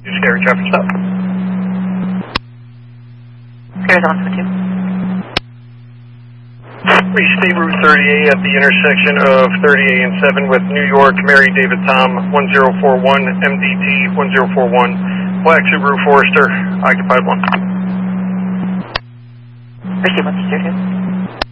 Scary traffic stop. Scares on 2. We state Route 30A at the intersection of 30A and 7 with New York, Mary David Tom, 1041, MDT 1041, Black Subaru Forester, occupied 1. Receive 1 2.